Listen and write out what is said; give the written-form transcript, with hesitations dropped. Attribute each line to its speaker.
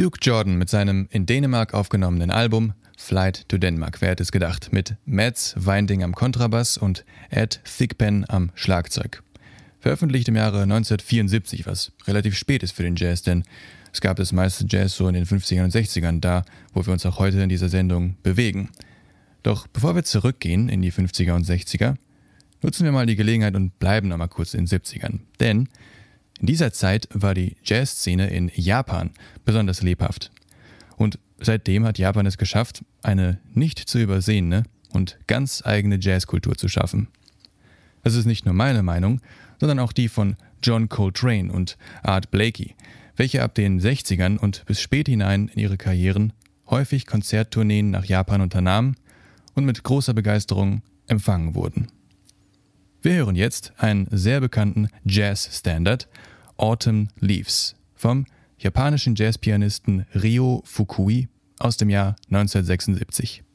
Speaker 1: Duke Jordan mit seinem in Dänemark aufgenommenen Album Flight to Denmark, wer hätte es gedacht, mit Mads Winding am Kontrabass und Ed Thigpen am Schlagzeug. Veröffentlicht im Jahre 1974, was relativ spät ist für den Jazz, denn es gab das meiste Jazz so in den 50ern und 60ern, da wo wir uns auch heute in dieser Sendung bewegen. Doch bevor wir zurückgehen in die 50er und 60er, nutzen wir mal die Gelegenheit und bleiben nochmal kurz in den 70ern. Denn in dieser Zeit war die Jazzszene in Japan besonders lebhaft. Und seitdem hat Japan es geschafft, eine nicht zu übersehende und ganz eigene Jazzkultur zu schaffen. Das ist nicht nur meine Meinung, sondern auch die von John Coltrane und Art Blakey, welche ab den 60ern und bis spät hinein in ihre Karrieren häufig Konzerttourneen nach Japan unternahmen und mit großer Begeisterung empfangen wurden. Wir hören jetzt einen sehr bekannten Jazz-Standard, Autumn Leaves, vom japanischen Jazzpianisten Ryo Fukui aus dem Jahr 1976.